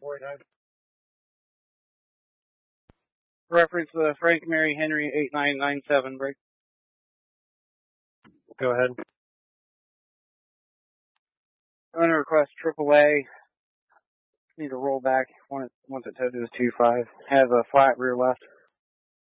Reference Frank Mary Henry 8997 break. Go ahead. I'm going to request AAA. Need to roll back once it touches 2.5. Has a flat rear left.